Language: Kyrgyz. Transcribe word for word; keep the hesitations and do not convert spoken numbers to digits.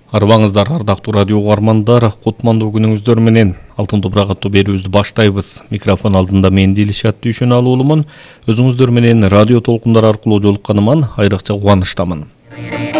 Арбаңыздар, ардактуу радио угармандар, кутмандуу күнүңүздөр менен Алтын топурак аттуу берүүбүздү баштайбыз. Микрофон алдында мен Дилишат Дүйшөналуулумун. Өзүңүздөр менен радио толкундар аркылуу жолукканыман айрыкча кубанычтамын.